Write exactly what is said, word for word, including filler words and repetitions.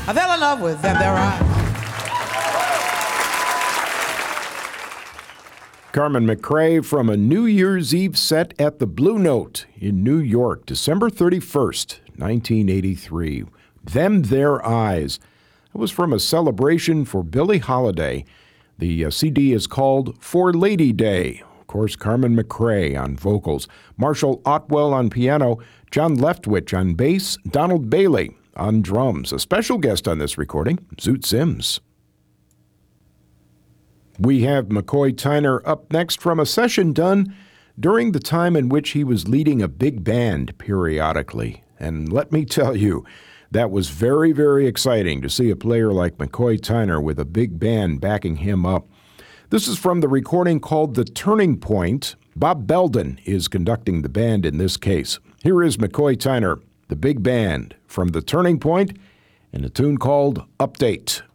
I fell in love with them, their eyes. Carmen McRae from a New Year's Eve set at the Blue Note in New York, December thirty-first, nineteen eighty-three. Them Their Eyes. It was from a celebration for Billie Holiday. The uh, C D is called For Lady Day. Of course, Carmen McRae on vocals, Marshall Otwell on piano, John Leftwich on bass, Donald Bailey on drums. A special guest on this recording, Zoot Sims. We have McCoy Tyner up next from a session done during the time in which he was leading a big band periodically. And let me tell you, that was very, very exciting to see a player like McCoy Tyner with a big band backing him up. This is from the recording called The Turning Point. Bob Belden is conducting the band in this case. Here is McCoy Tyner, the big band, from The Turning Point, in a tune called Update.